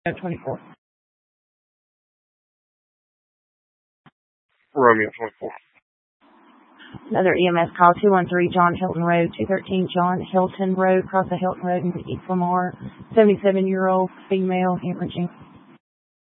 24. Romeo 24. Another EMS call, 213 John Hilton Road, 213 John Hilton Road, across the Hilton Road in East Lamar, 77-year-old female hemorrhaging.